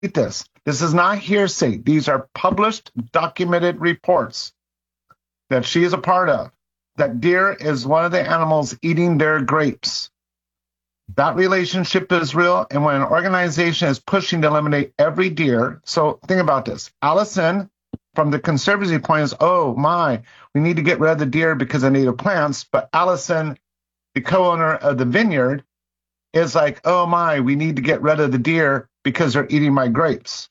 this. This is not hearsay. These are published, documented reports that she is a part of. That deer is one of the animals eating their grapes. That relationship is real. And when an organization is pushing to eliminate every deer, so think about this. Allison, from the conservancy point, is, oh my, we need to get rid of the deer because of native plants. But Allison, the co-owner of the vineyard, is like, oh my, we need to get rid of the deer because they're eating my grapes.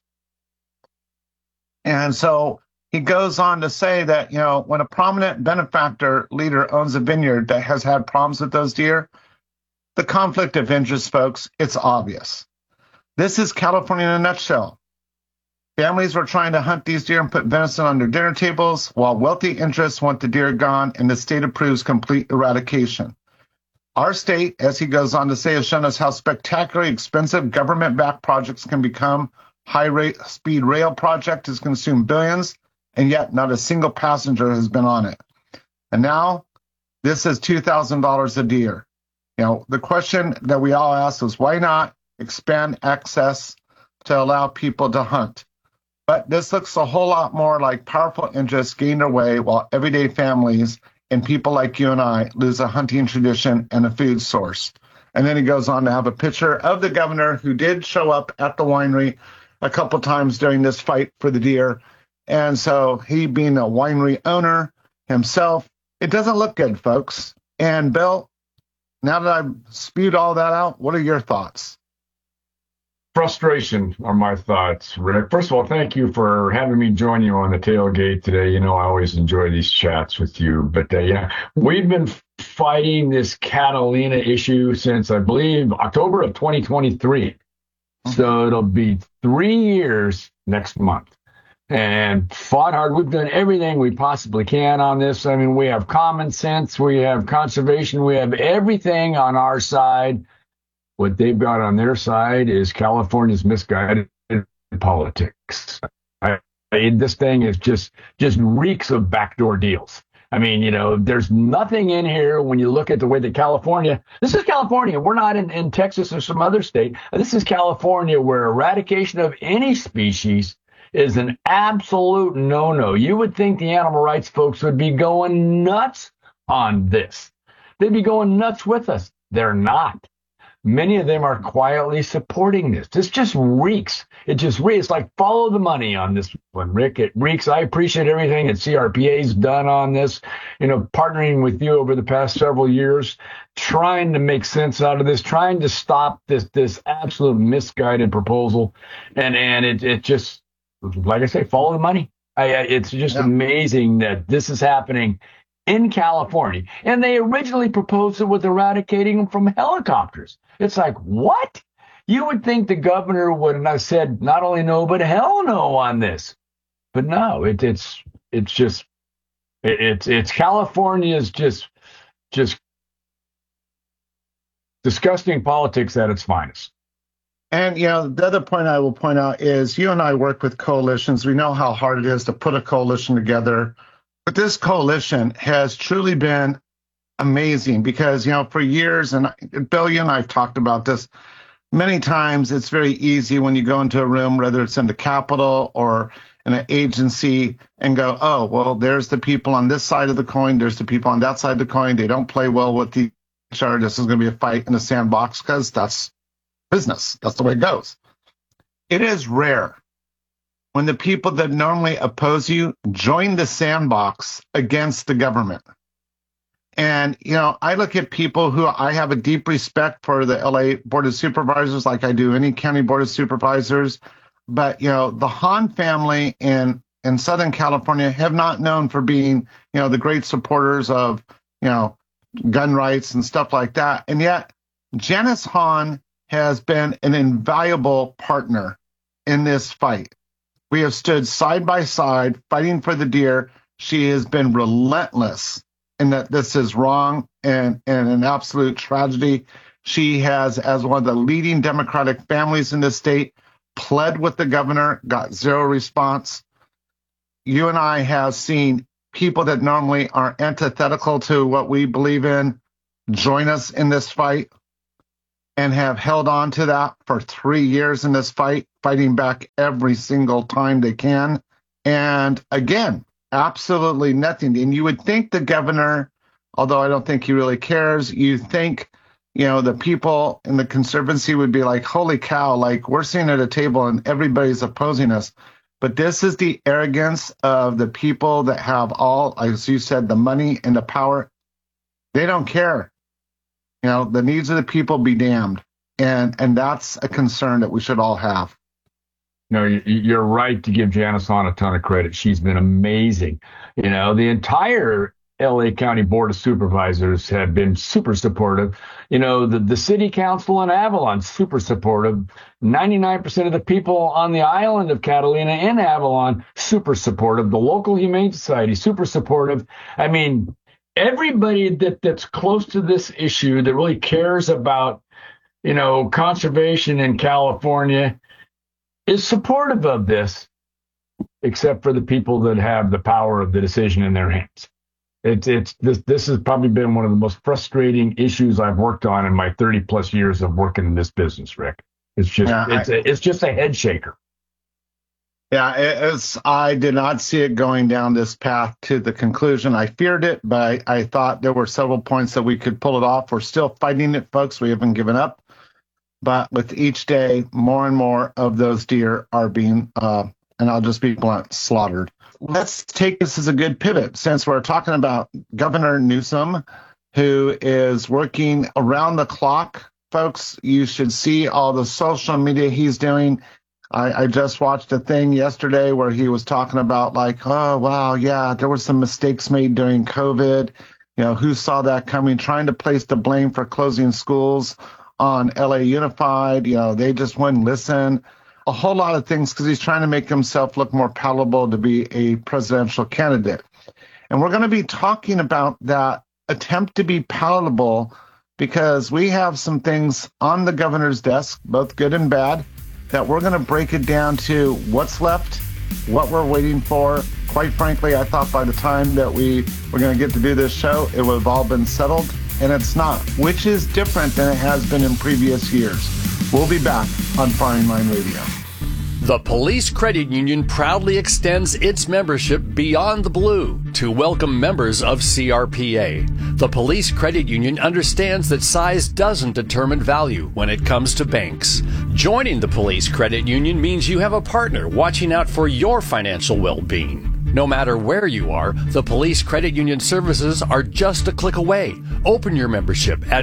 And so he goes on to say that, when a prominent benefactor leader owns a vineyard that has had problems with those deer, the conflict of interest, folks, it's obvious. This is California in a nutshell. Families were trying to hunt these deer and put venison on their dinner tables, while wealthy interests want the deer gone, and the state approves complete eradication. Our state, as he goes on to say, has shown us how spectacularly expensive government-backed projects can become. High-speed rail project has consumed billions, and yet not a single passenger has been on it. And now this is $2,000 a deer. The question that we all ask is, why not expand access to allow people to hunt? But this looks a whole lot more like powerful interests gain their way while everyday families and people like you and I lose a hunting tradition and a food source. And then he goes on to have a picture of the governor who did show up at the winery a couple times during this fight for the deer. And so he being a winery owner himself, it doesn't look good, folks. And Bill, now that I've spewed all that out, what are your thoughts? Frustration are my thoughts, Rick. First of all, thank you for having me join you on the tailgate today. I always enjoy these chats with you. But we've been fighting this Catalina issue since, I believe, October of 2023. So it'll be 3 years next month. And fought hard. We've done everything we possibly can on this. I mean, we have common sense, we have conservation, we have everything on our side. What they've got on their side is California's misguided politics. This thing is just reeks of backdoor deals. I mean, there's nothing in here when you look at the way that this is California. We're not in Texas or some other state. This is California, where eradication of any species is an absolute no-no. You would think the animal rights folks would be going nuts on this. They'd be going nuts with us. They're not. Many of them are quietly supporting this. This just reeks. It just reeks. It's like follow the money on this one, Rick. It reeks. I appreciate everything that CRPA's done on this, partnering with you over the past several years, trying to make sense out of this, trying to stop this absolute misguided proposal. And it just, like I say, follow the money. It's just amazing that this is happening in California. And they originally proposed it with eradicating them from helicopters. It's like, what? You would think the governor would have said not only no, but hell no on this. But no, it's California's just disgusting politics at its finest. And, the other point I will point out is you and I work with coalitions. We know how hard it is to put a coalition together. But this coalition has truly been amazing because, for years, and Bill, you and I have talked about this many times, it's very easy when you go into a room, whether it's in the Capitol or in an agency, and go, oh, well, there's the people on this side of the coin, there's the people on that side of the coin. They don't play well with each other. This is going to be a fight in a sandbox because that's business. That's the way it goes. It is rare when the people that normally oppose you join the sandbox against the government. And, I look at people who I have a deep respect for the LA Board of Supervisors, like I do any county Board of Supervisors. But, the Hahn family in Southern California have not known for being, the great supporters of, gun rights and stuff like that. And yet Janice Hahn has been an invaluable partner in this fight. We have stood side by side fighting for the deer. She has been relentless in that this is wrong and an absolute tragedy. She has, as one of the leading Democratic families in this state, pled with the governor, got zero response. You and I have seen people that normally are antithetical to what we believe in join us in this fight and have held on to that for 3 years in this fight. fighting back every single time they can. And again, absolutely nothing. And you would think the governor, although I don't think he really cares, you think, the people in the conservancy would be like, holy cow, like we're sitting at a table and everybody's opposing us. But this is the arrogance of the people that have all, as you said, the money and the power. They don't care. The needs of the people be damned. And that's a concern that we should all have. No, you're right to give Janice Hahn a ton of credit. She's been amazing. The entire LA County Board of Supervisors have been super supportive. The city council in Avalon, super supportive. 99% of the people on the island of Catalina in Avalon, super supportive. The local Humane Society, super supportive. I mean, everybody that's close to this issue that really cares about, conservation in California is supportive of this, except for the people that have the power of the decision in their hands. This has probably been one of the most frustrating issues I've worked on in my 30 plus years of working in this business, Rick. It's just a head shaker. Yeah, I did not see it going down this path to the conclusion. I feared it, but I thought there were several points that we could pull it off. We're still fighting it, folks. We haven't given up. But with each day, more and more of those deer are being, and I'll just be blunt, slaughtered. Let's take this as a good pivot, since we're talking about Governor Newsom, who is working around the clock. Folks, you should see all the social media he's doing. I just watched a thing yesterday where he was talking about like, oh, wow, yeah, there were some mistakes made during COVID. Who saw that coming? Trying to place the blame for closing schools on LA Unified. They just wouldn't listen. A whole lot of things because he's trying to make himself look more palatable to be a presidential candidate. And we're going to be talking about that attempt to be palatable because we have some things on the governor's desk, both good and bad, that we're going to break it down to what's left, what we're waiting for. Quite frankly, I thought by the time that we were going to get to do this show, it would have all been settled, and it's not, which is different than it has been in previous years. We'll be back on Firing Line Radio. The Police Credit Union proudly extends its membership beyond the blue to welcome members of CRPA. The Police Credit Union understands that size doesn't determine value when it comes to banks. Joining the Police Credit Union means you have a partner watching out for your financial well-being. No matter where you are, the Police Credit Union services are just a click away. Open your membership at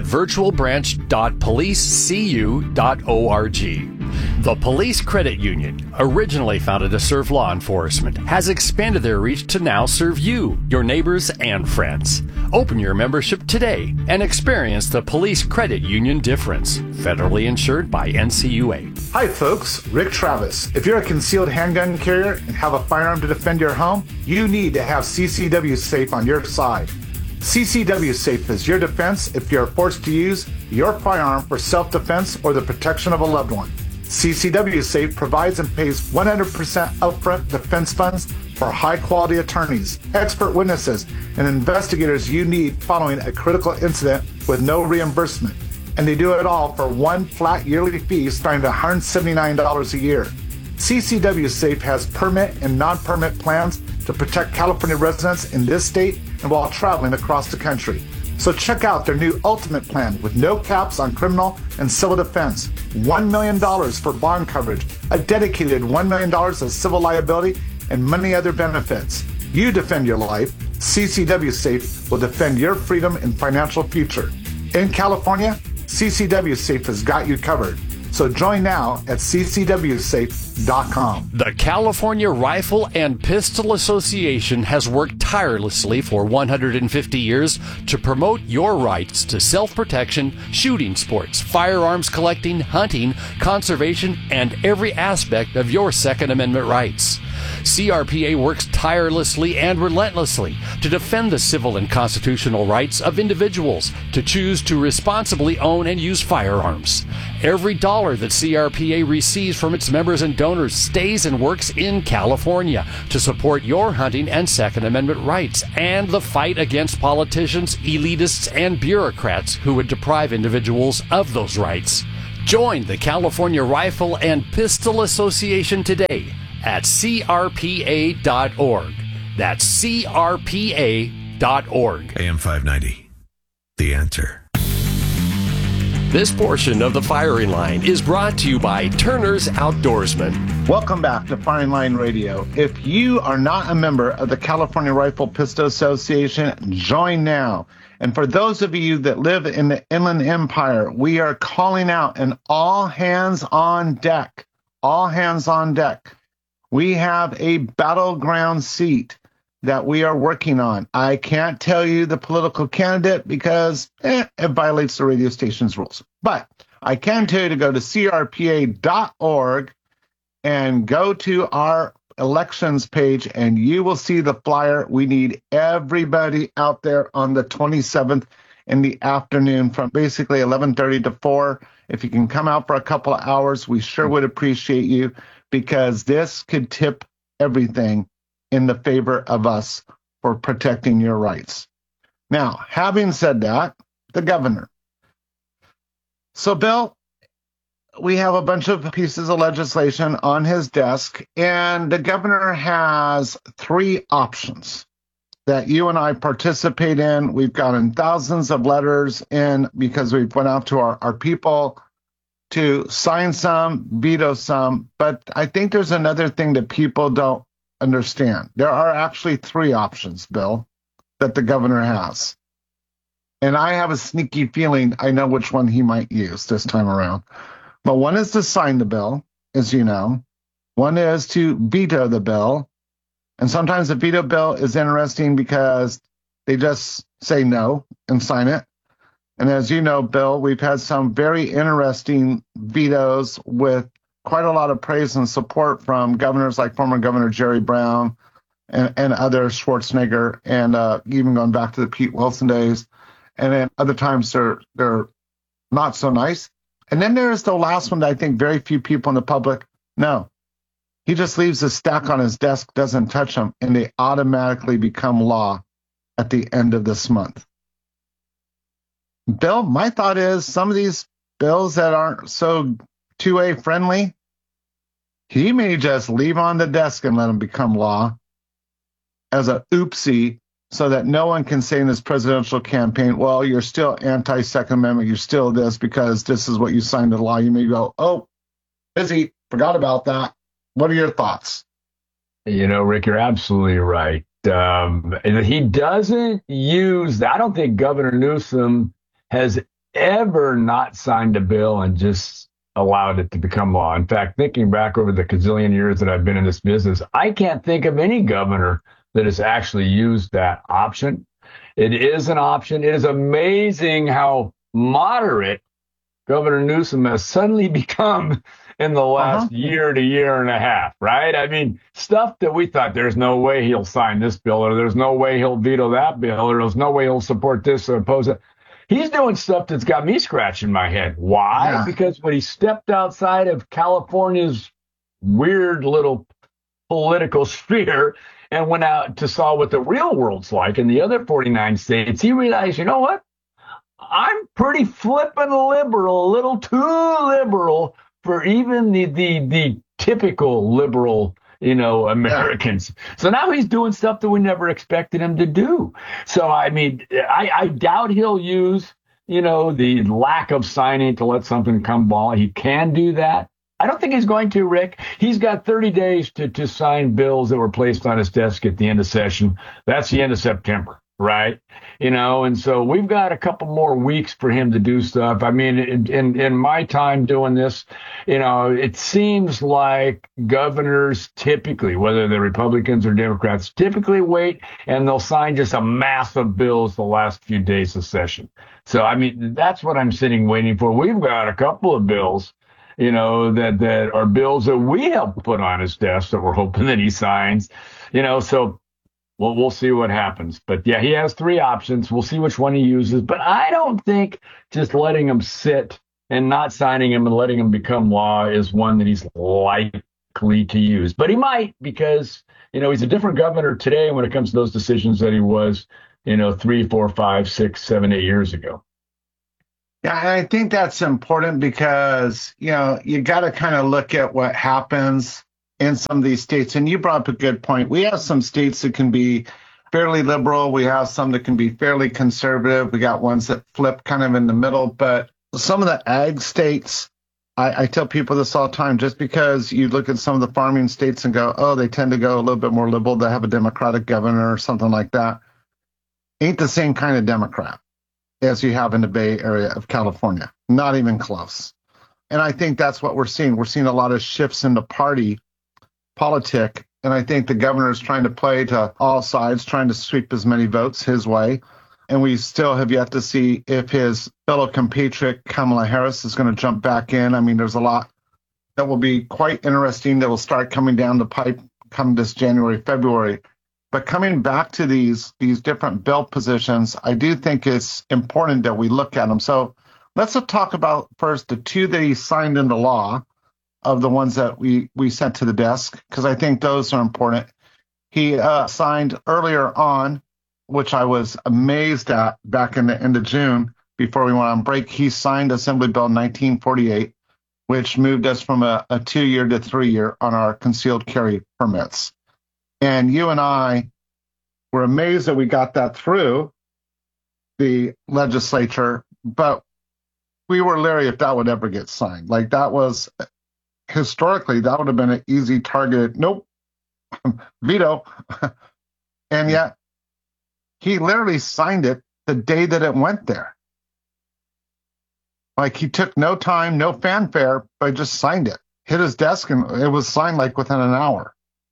virtualbranch.policecu.org. The Police Credit Union, originally founded to serve law enforcement, has expanded their reach to now serve you, your neighbors, and friends. Open your membership today and experience the Police Credit Union difference. Federally insured by NCUA. Hi folks, Rick Travis. If you're a concealed handgun carrier and have a firearm to defend your home, you need to have CCW Safe on your side. CCW Safe is your defense if you're forced to use your firearm for self-defense or the protection of a loved one. CCW Safe provides and pays 100% upfront defense funds for high-quality attorneys, expert witnesses, and investigators you need following a critical incident with no reimbursement. And they do it all for one flat yearly fee starting at $179 a year. CCW Safe has permit and non-permit plans to protect California residents in this state and while traveling across the country. So check out their new Ultimate Plan with no caps on criminal and civil defense, $1 million for bond coverage, a dedicated $1 million of civil liability, and many other benefits. You defend your life, CCW Safe will defend your freedom and financial future. In California, CCW Safe has got you covered. So join now at ccwsafe.com. The California Rifle and Pistol Association has worked tirelessly for 150 years to promote your rights to self-protection, shooting sports, firearms collecting, hunting, conservation, and every aspect of your Second Amendment rights. CRPA works tirelessly and relentlessly to defend the civil and constitutional rights of individuals to choose to responsibly own and use firearms. Every dollar that CRPA receives from its members and donors stays and works in California to support your hunting and Second Amendment rights and the fight against politicians, elitists, and bureaucrats who would deprive individuals of those rights. Join the California Rifle and Pistol Association today at crpa.org. That's crpa.org. AM 590. The Answer. This portion of the Firing Line is brought to you by Turner's Outdoorsman. Welcome back to Firing Line Radio. If you are not a member of the California Rifle Pistol Association, join now. And for those of you that live in the Inland Empire, we are calling out an all hands on deck. All hands on deck. We have a battleground seat that we are working on. I can't tell you the political candidate because it violates the radio station's rules. But I can tell you to go to crpa.org and go to our elections page, and you will see the flyer. We need everybody out there on the 27th in the afternoon from basically 11:30 to 4. If you can come out for a couple of hours, we sure would appreciate you, because this could tip everything in the favor of us for protecting your rights. Now, having said that, the governor. So, Bill, we have a bunch of pieces of legislation on his desk, and the governor has three options that you and I participate in. We've gotten thousands of letters in because we've went out to our people to sign some, veto some, but I think there's another thing that people don't understand. There are actually three options, Bill, that the governor has. And I have a sneaky feeling I know which one he might use this time around. But one is to sign the bill, as you know. One is to veto the bill. And sometimes the veto bill is interesting because they just say no and sign it. And as you know, Bill, we've had some very interesting vetoes with quite a lot of praise and support from governors like former Governor Jerry Brown and other, Schwarzenegger, and even going back to the Pete Wilson days. And then other times they're not so nice. And then there's the last one that I think very few people in the public know. He just leaves a stack on his desk, doesn't touch them, and they automatically become law at the end of this month. Bill, my thought is some of these bills that aren't so 2A friendly, he may just leave on the desk and let them become law as a oopsie, so that no one can say in this presidential campaign, well, you're still anti-Second Amendment, you're still this because this is what you signed into law. You may go, oh, busy, forgot about that. What are your thoughts? You know, Rick, you're absolutely right. He doesn't use, I don't think Governor Newsom has ever not signed a bill and just allowed it to become law. In fact, thinking back over the gazillion years that I've been in this business, I can't think of any governor that has actually used that option. It is an option. It is amazing how moderate Governor Newsom has suddenly become in the last year to year and a half, right? I mean, stuff that we thought there's no way he'll sign this bill, or there's no way he'll veto that bill, or there's no way he'll support this or oppose it. He's doing stuff that's got me scratching my head. Why? Yeah. Because when he stepped outside of California's weird little political sphere and went out to saw what the real world's like in the other 49 states, he realized, you know what? I'm pretty flippin' liberal, a little too liberal for even the typical liberal, Americans. So now he's doing stuff that we never expected him to do. So, I mean, I doubt he'll use, the lack of signing to let something come law. He can do that. I don't think he's going to, Rick. He's got 30 days to sign bills that were placed on his desk at the end of session. That's the end of September, right? And so we've got a couple more weeks for him to do stuff. I mean, in my time doing this, it seems like governors typically, whether they're Republicans or Democrats, typically wait and they'll sign just a mass of bills the last few days of session. So, I mean, that's what I'm sitting waiting for. We've got a couple of bills that are bills that we helped put on his desk that we're hoping that he signs, so we'll see what happens. But yeah, he has three options. We'll see which one he uses. But I don't think just letting him sit and not signing him and letting him become law is one that he's likely to use. But he might, because, he's a different governor today when it comes to those decisions that he was, 3, 4, 5, 6, 7, 8 years ago. Yeah, and I think that's important because, you got to kind of look at what happens in some of these states. And you brought up a good point. We have some states that can be fairly liberal. We have some that can be fairly conservative. We got ones that flip kind of in the middle. But some of the ag states, I tell people this all the time, just because you look at some of the farming states and go, oh, they tend to go a little bit more liberal. They have a Democratic governor or something like that. Ain't the same kind of Democrat as you have in the Bay Area of California. Not even close. And I think that's what we're seeing. We're seeing a lot of shifts in the party politic. And I think the governor is trying to play to all sides, trying to sweep as many votes his way. And we still have yet to see if his fellow compatriot Kamala Harris is going to jump back in. I mean, there's a lot that will be quite interesting that will start coming down the pipe come this January, February. But coming back to these different bill positions, I do think it's important that we look at them. So let's talk about first the two that he signed into law of the ones that we sent to the desk, because I think those are important. He signed earlier on, which I was amazed at back in the end of June before we went on break. He signed Assembly Bill 1948, which moved us from a 2-year to 3-year on our concealed carry permits. And you and I were amazed that we got that through the legislature, but we were leery if that would ever get signed. Like, that was, historically, that would have been an easy target. Nope. Veto. And yet, he literally signed it the day that it went there. Like, he took no time, no fanfare, but just signed it. Hit his desk, and it was signed like within an hour.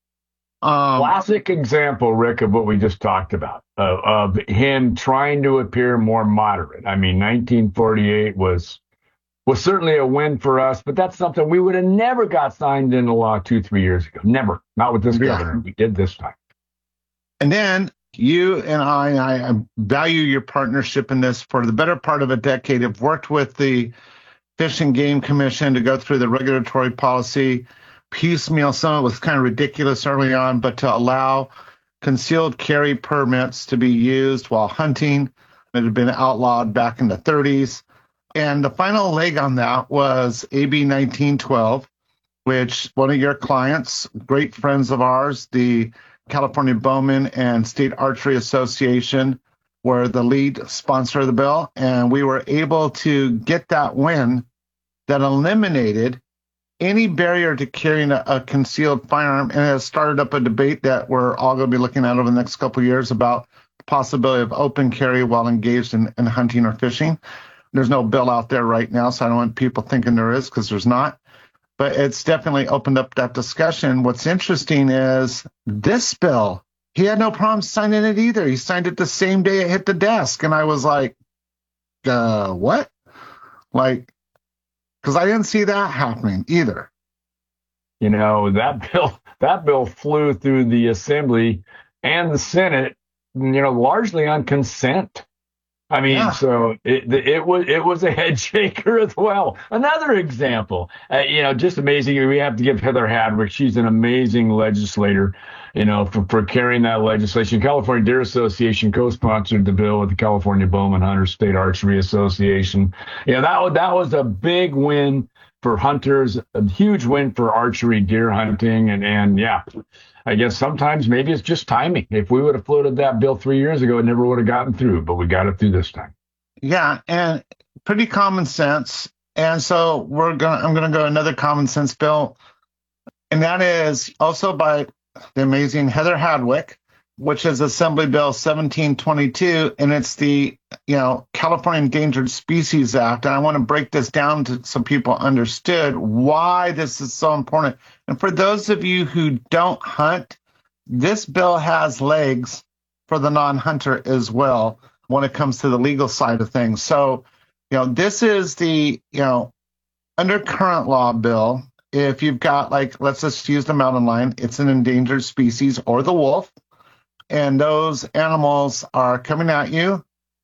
Classic example, Rick, of what we just talked about, of him trying to appear more moderate. I mean, 1948 was certainly a win for us, but that's something we would have never got signed into law 2-3 years ago. Never. Not with this governor. We did this time. And then you and I value your partnership in this. For the better part of a decade, have worked with the Fish and Game Commission to go through the regulatory policy piecemeal. Some of it was kind of ridiculous early on, but to allow concealed carry permits to be used while hunting. It had been outlawed back in the 30s. And the final leg on that was AB 1912, which one of your clients, great friends of ours, the California Bowmen and State Archery Association, were the lead sponsor of the bill. And we were able to get that win that eliminated any barrier to carrying a concealed firearm. And it has started up a debate that we're all going to be looking at over the next couple of years about the possibility of open carry while engaged in hunting or fishing. There's no bill out there right now, so I don't want people thinking there is, because there's not. But it's definitely opened up that discussion. What's interesting is this bill, he had no problem signing it either. He signed it the same day it hit the desk. And I was like, what? Like, because I didn't see that happening either. You know, that bill flew through the Assembly and the Senate, largely on consent. I mean, So it was a head shaker as well. Another example, just amazing. We have to give Heather Hadwick. She's an amazing legislator, for carrying that legislation. California Deer Association co-sponsored the bill with the California Bowman Hunters State Archery Association. That was a big win for hunters, a huge win for archery deer hunting. And I guess sometimes maybe it's just timing. If we would have floated that bill 3 years ago, it never would have gotten through, but we got it through this time. Yeah, and pretty common sense. And so I'm going to go another common sense bill, and that is also by the amazing Heather Hadwick, which is Assembly Bill 1722, and it's the California Endangered Species Act. And I want to break this down so people understood why this is so important. And for those of you who don't hunt, this bill has legs for the non-hunter as well when it comes to the legal side of things. So, this is the, under current law bill, if you've got, let's just use the mountain lion, it's an endangered species, or the wolf, and those animals are coming at you,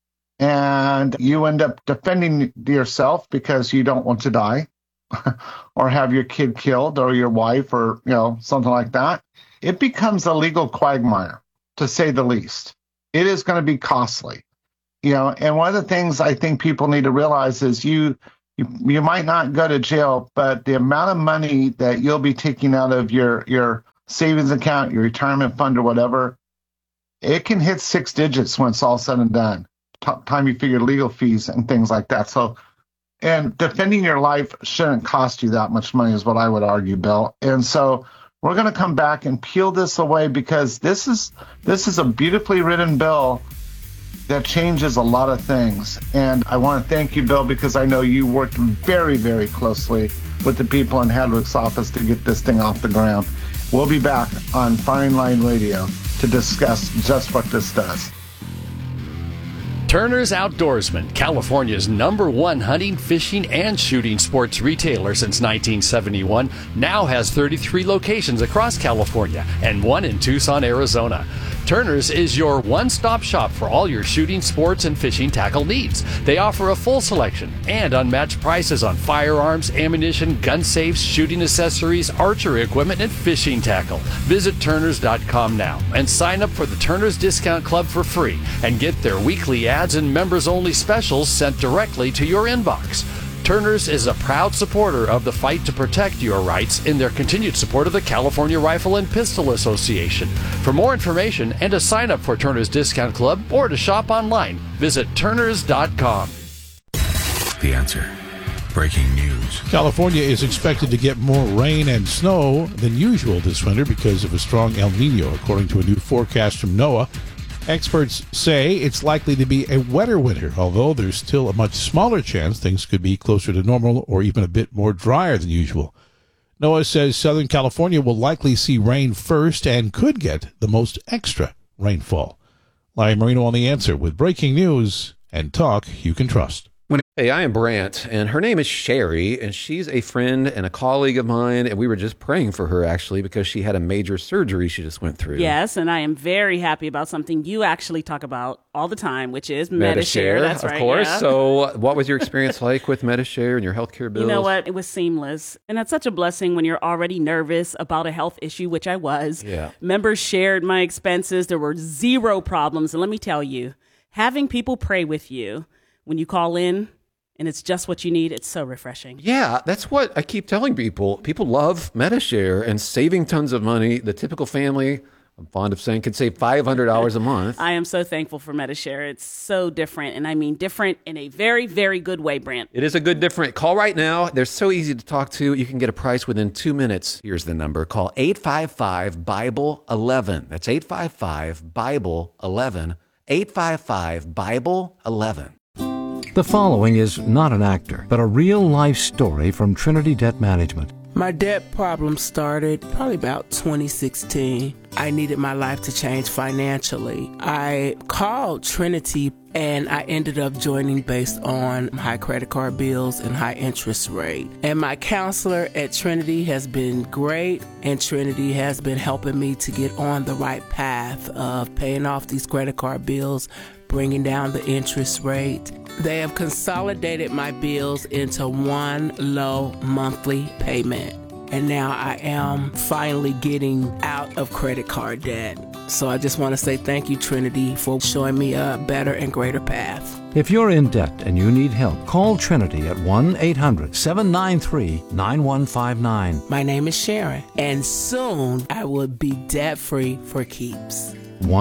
and you end up defending yourself because you don't want to die or have your kid killed or your wife or, something like that. It becomes a legal quagmire, to say the least. It is going to be costly. And one of the things I think people need to realize is you might not go to jail, but the amount of money that you'll be taking out of your savings account, your retirement fund or whatever, it can hit 6 digits when it's all said and done. Time you figure legal fees and things like that. So, and defending your life shouldn't cost you that much money is what I would argue, Bill. And so we're going to come back and peel this away because this is a beautifully written bill that changes a lot of things. And I want to thank you, Bill, because I know you worked very, very closely with the people in Hadwick's office to get this thing off the ground. We'll be back on Firing Line Radio to discuss just what this does. Turner's Outdoorsman, California's #1 hunting, fishing, and shooting sports retailer since 1971, now has 33 locations across California and 1 in Tucson, Arizona. Turner's is your one-stop shop for all your shooting, sports, and fishing tackle needs. They offer a full selection and unmatched prices on firearms, ammunition, gun safes, shooting accessories, archery equipment, and fishing tackle. Visit Turners.com now and sign up for the Turner's Discount Club for free and get their weekly ads and members-only specials sent directly to your inbox. Turner's is a proud supporter of the fight to protect your rights in their continued support of the California Rifle and Pistol Association. For more information and to sign up for Turner's Discount Club or to shop online, visit Turners.com. The Answer. Breaking news. California is expected to get more rain and snow than usual this winter because of a strong El Nino, according to a new forecast from NOAA. Experts say it's likely to be a wetter winter, although there's still a much smaller chance things could be closer to normal or even a bit more drier than usual. NOAA says Southern California will likely see rain first and could get the most extra rainfall. Larry Marino on The Answer with breaking news and talk you can trust. Hey, I am Brant, and her name is Sherry, and she's a friend and a colleague of mine, and we were just praying for her, actually, because she had a major surgery she just went through. Yes, and I am very happy about something you actually talk about all the time, which is Medi-Share. That's right, of course. Yeah. So what was your experience like with Medi-Share and your healthcare bills? You know what? It was seamless, and that's such a blessing when you're already nervous about a health issue, which I was. Yeah. Members shared my expenses. There were zero problems, and let me tell you, having people pray with you when you call in, and it's just what you need. It's so refreshing. Yeah, that's what I keep telling people. People love Medi-Share and saving tons of money. The typical family, I'm fond of saying, could save $500 a month. I am so thankful for Medi-Share. It's so different, and I mean different in a very, very good way, Brant. It is a good different. Call right now. They're so easy to talk to. You can get a price within 2 minutes. Here's the number. Call 855-BIBLE-11. That's 855-BIBLE-11. 855-BIBLE-11. The following is not an actor, but a real-life story from Trinity Debt Management. My debt problem started probably about 2016. I needed my life to change financially. I called Trinity and I ended up joining based on high credit card bills and high interest rate. And my counselor at Trinity has been great, and Trinity has been helping me to get on the right path of paying off these credit card bills, bringing down the interest rate. They have consolidated my bills into one low monthly payment. And now I am finally getting out of credit card debt. So I just want to say thank you, Trinity, for showing me a better and greater path. If you're in debt and you need help, call Trinity at 1-800-793-9159. My name is Sharon, and soon I will be debt-free for keeps.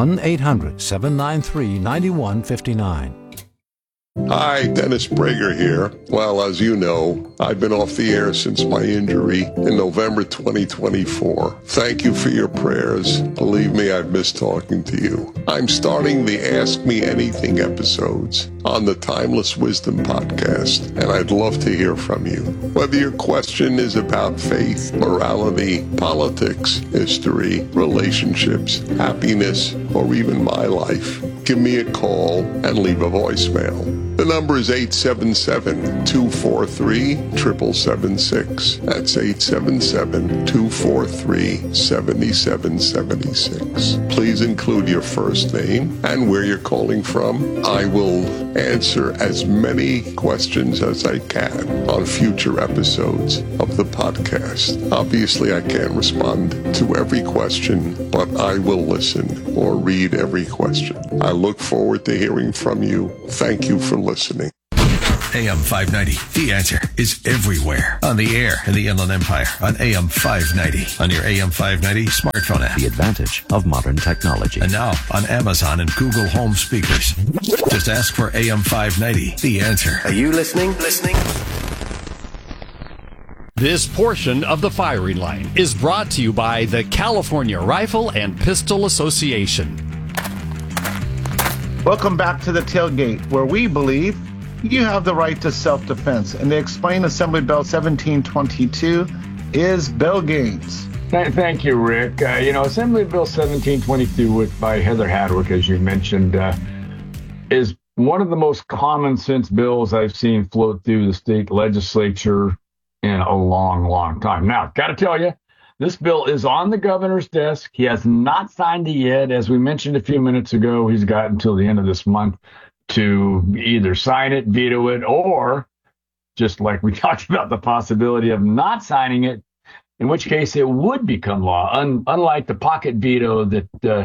1-800-793-9159. Hi, Dennis Prager here. Well, as you know, I've been off the air since my injury in November 2024. Thank you for your prayers. Believe me, I've missed talking to you. I'm starting the Ask Me Anything episodes on the Timeless Wisdom podcast, and I'd love to hear from you. Whether your question is about faith, morality, politics, history, relationships, happiness, or even my life, give me a call and leave a voicemail. The number is 877-243-7776. That's 877-243-7776. Please include your first name and where you're calling from. I will answer as many questions as I can on future episodes of the podcast. Obviously, I can't respond to every question, but I will listen or read every question. I look forward to hearing from you. Thank you for listening. AM 590, The Answer, is everywhere. On the air in the Inland Empire, on AM 590, on your AM 590 smartphone app. The advantage of modern technology. And now on Amazon and Google Home speakers. Just ask for AM 590, The Answer. Are you listening? This portion of the firing line is brought to you by the California Rifle and Pistol Association. Welcome back to the Tailgate, where we believe you have the right to self-defense, and they explain Assembly Bill 1722 is Bill Gaines. Thank you, Rick. Assembly Bill 1722 by Heather Hadwick, as you mentioned, is one of the most common sense bills I've seen float through the state legislature in a long, long time. Now, got to tell you, this bill is on the governor's desk. He has not signed it yet. As we mentioned a few minutes ago, he's got until the end of this month to either sign it, veto it, or just like we talked about the possibility of not signing it, in which case it would become law, unlike the pocket veto that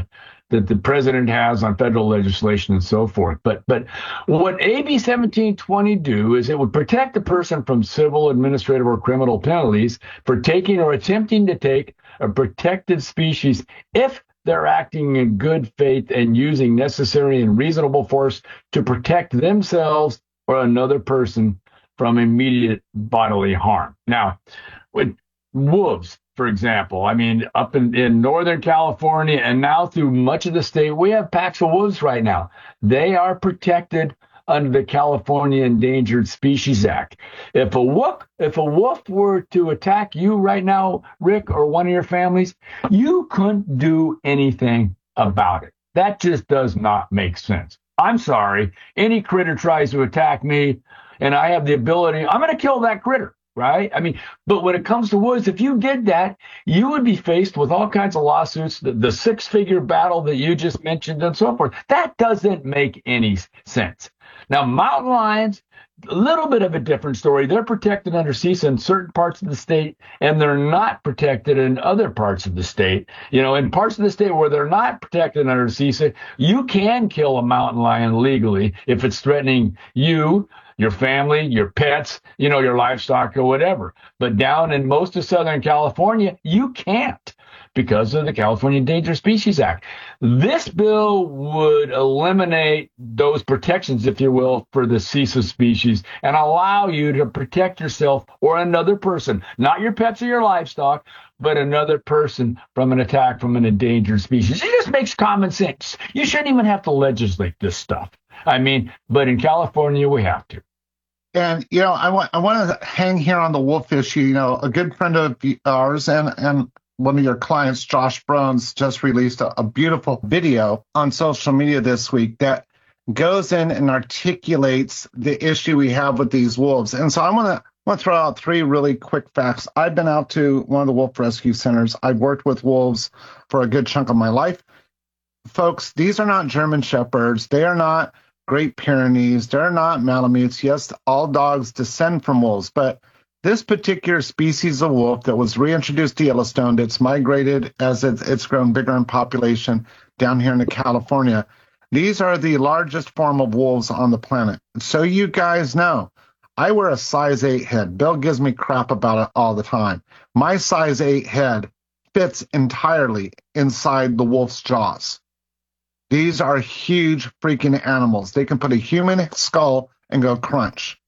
the president has on federal legislation and so forth. But what AB 1720 do is it would protect the person from civil, administrative, or criminal penalties for taking or attempting to take a protected species if they're acting in good faith and using necessary and reasonable force to protect themselves or another person from immediate bodily harm. Now, with wolves, for example, up in Northern California and now through much of the state, we have packs of wolves right now. They are protected under the California Endangered Species Act. If a wolf were to attack you right now, Rick, or one of your families, you couldn't do anything about it. That just does not make sense. I'm sorry. Any critter tries to attack me and I have the ability, I'm going to kill that critter, right? But when it comes to wolves, if you did that, you would be faced with all kinds of lawsuits, the six-figure battle that you just mentioned and so forth. That doesn't make any sense. Now, mountain lions, a little bit of a different story. They're protected under CISA in certain parts of the state, and they're not protected in other parts of the state. In parts of the state where they're not protected under CISA, you can kill a mountain lion legally if it's threatening you, your family, your pets, your livestock or whatever. But down in most of Southern California, you can't because of the California Endangered Species Act. This bill would eliminate those protections, if you will, for the CISA species and allow you to protect yourself or another person, not your pets or your livestock, but another person from an attack from an endangered species. It just makes common sense. You shouldn't even have to legislate this stuff. But in California, we have to. And, I want to hang here on the wolf issue. A good friend of ours and one of your clients, Josh Brones, just released a beautiful video on social media this week that goes in and articulates the issue we have with these wolves. And so I want to throw out three really quick facts. I've been out to one of the wolf rescue centers. I've worked with wolves for a good chunk of my life. Folks, these are not German Shepherds. They are not Great Pyrenees. They're not Malamutes. Yes, all dogs descend from wolves, but this particular species of wolf that was reintroduced to Yellowstone, that's migrated as it's grown bigger in population down here in California, these are the largest form of wolves on the planet. So you guys know, I wear a size 8 head. Bill gives me crap about it all the time. My size 8 head fits entirely inside the wolf's jaws. These are huge freaking animals. They can put a human skull and go crunch.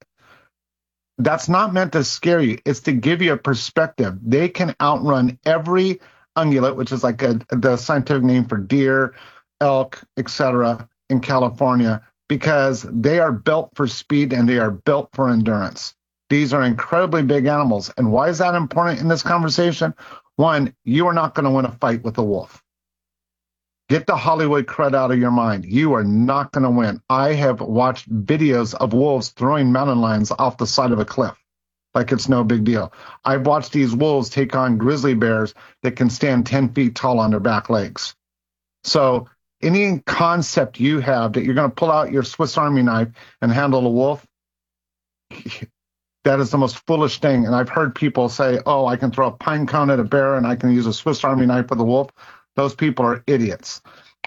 That's not meant to scare you. It's to give you a perspective. They can outrun every ungulate, which is like the scientific name for deer, elk, etc. in California, because they are built for speed and they are built for endurance. These are incredibly big animals. And why is that important in this conversation? One, you are not going to win a fight with a wolf. Get the Hollywood crud out of your mind. You are not going to win. I have watched videos of wolves throwing mountain lions off the side of a cliff like it's no big deal. I've watched these wolves take on grizzly bears that can stand 10 feet tall on their back legs. So any concept you have that you're going to pull out your Swiss Army knife and handle a wolf, That is the most foolish thing. And I've heard people say, oh, I can throw a pine cone at a bear and I can use a Swiss Army knife with a wolf. Those people are idiots.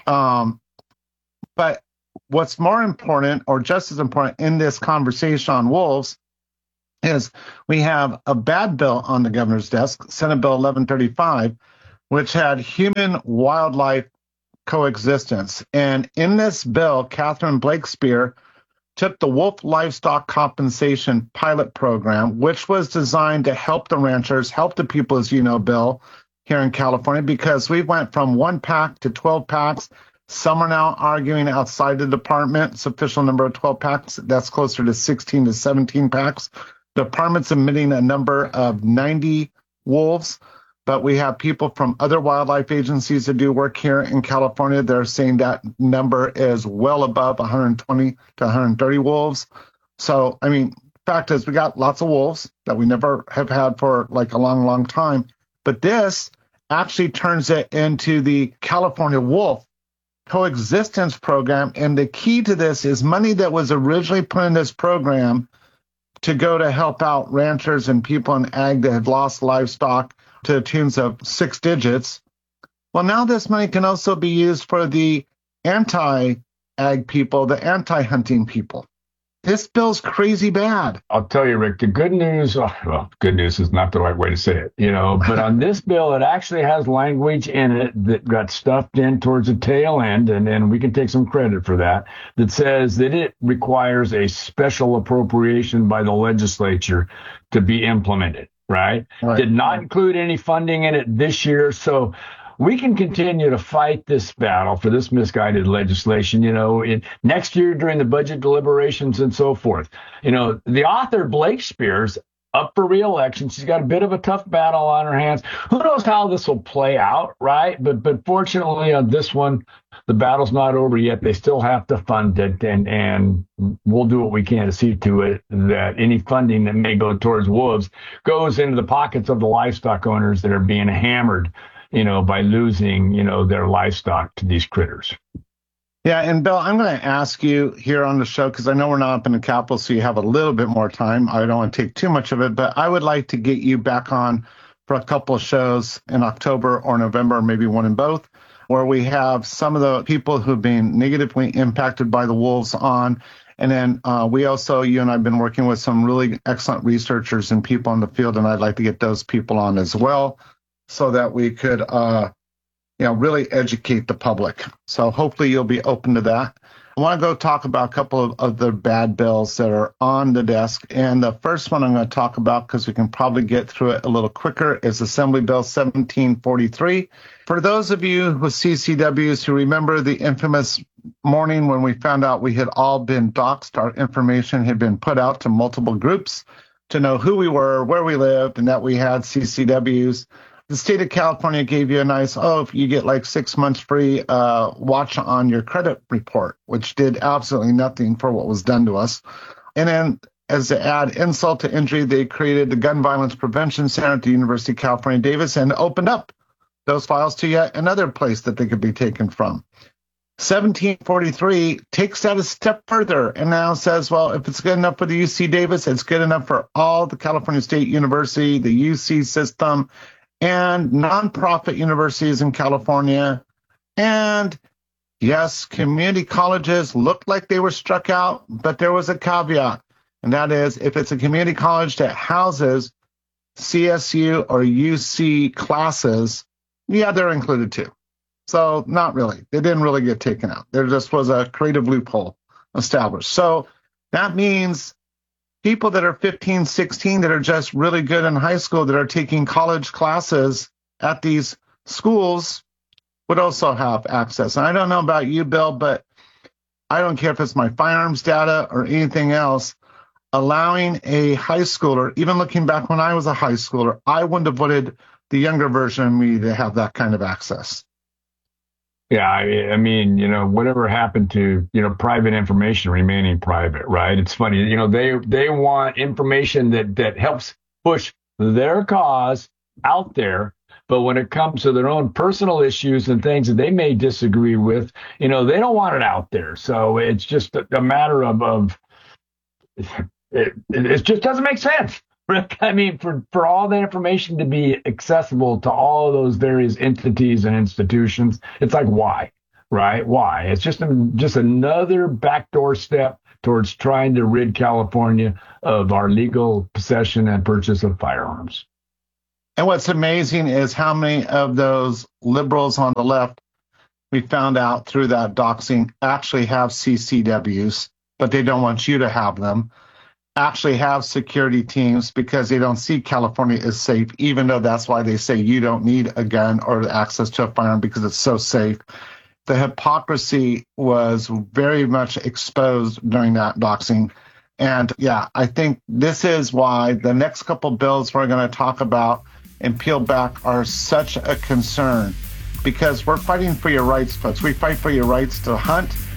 But what's more important, or just as important in this conversation on wolves, is we have a bad bill on the governor's desk, Senate Bill 1135, which had human-wildlife coexistence. And in this bill, Catherine Blakespear took the Wolf Livestock Compensation Pilot Program, which was designed to help the ranchers, help the people, as you know, Bill, here in California, because we went from 1 pack to 12 packs. Some are now arguing outside the department. It's official number of 12 packs. That's closer to 16 to 17 packs. The department's admitting a number of 90 wolves, but we have people from other wildlife agencies that do work here in California. They're saying that number is well above 120 to 130 wolves. So, I mean, fact is we got lots of wolves that we never have had for like a long, long time. But this actually turns it into the California Wolf Coexistence Program. And the key to this is money that was originally put in this program to go to help out ranchers and people in ag that had lost livestock to the tunes of 6 digits. Well, now this money can also be used for the anti-ag people, the anti-hunting people. This bill's crazy bad. I'll tell you, Rick, the good news, well, good news is not the right way to say it, but on this bill, it actually has language in it that got stuffed in towards the tail end, and we can take some credit for that says that it requires a special appropriation by the legislature to be implemented, right? Did not include any funding in it this year, so we can continue to fight this battle for this misguided legislation, next year during the budget deliberations and so forth. The author, Blakespear's up for re-election. She's got a bit of a tough battle on her hands. Who knows how this will play out, right? But fortunately on this one, the battle's not over yet. They still have to fund it, and we'll do what we can to see to it that any funding that may go towards wolves goes into the pockets of the livestock owners that are being hammered by losing, their livestock to these critters. Yeah, and Bill, I'm going to ask you here on the show, because I know we're not up in the Capitol, so you have a little bit more time. I don't want to take too much of it, but I would like to get you back on for a couple of shows in October or November, or maybe one in both, where we have some of the people who've been negatively impacted by the wolves on. And then we also, you and I have been working with some really excellent researchers and people in the field, and I'd like to get those people on as well, so that we could, really educate the public. So hopefully you'll be open to that. I want to go talk about a couple of other bad bills that are on the desk. And the first one I'm going to talk about, because we can probably get through it a little quicker, is Assembly Bill 1743. For those of you with CCWs who remember the infamous morning when we found out we had all been doxxed, our information had been put out to multiple groups to know who we were, where we lived, and that we had CCWs. The state of California gave you a nice, if you get like 6 months free, watch on your credit report, which did absolutely nothing for what was done to us. And then as to add insult to injury, they created the Gun Violence Prevention Center at the University of California, Davis, and opened up those files to yet another place that they could be taken from. 1743 takes that a step further and now says, well, if it's good enough for the UC Davis, it's good enough for all the California State University, the UC system, and nonprofit universities in California. And yes, community colleges looked like they were struck out, but there was a caveat. And that is, if it's a community college that houses CSU or UC classes, they're included too. So not really. They didn't really get taken out. There just was a creative loophole established. So that means people that are 15, 16 that are just really good in high school that are taking college classes at these schools would also have access. And I don't know about you, Bill, but I don't care if it's my firearms data or anything else, allowing a high schooler, even looking back when I was a high schooler, I wouldn't have wanted the younger version of me to have that kind of access. Yeah, I mean, whatever happened to, private information remaining private, right? It's funny, they want information that helps push their cause out there. But when it comes to their own personal issues and things that they may disagree with, they don't want it out there. So it's just a matter of It just doesn't make sense. I mean, for all the information to be accessible to all of those various entities and institutions, it's like, why? Right? Why? It's just another backdoor step towards trying to rid California of our legal possession and purchase of firearms. And what's amazing is how many of those liberals on the left, we found out through that doxing, actually have CCWs, but they don't want you to have them, actually have security teams because they don't see California as safe, even though that's why they say you don't need a gun or access to a firearm because it's so safe. The hypocrisy was very much exposed during that doxing. And yeah, I think this is why the next couple bills we're going to talk about and peel back are such a concern, because we're fighting for your rights, folks. We fight for your rights to hunt.